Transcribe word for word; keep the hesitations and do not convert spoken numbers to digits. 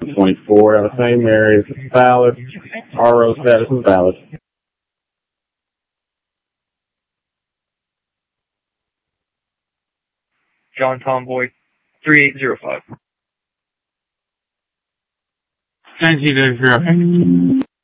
twenty-four out of Saint Mary's. Valid. R O status is valid. John Tomboy, three eight zero five. Thank you, Dave.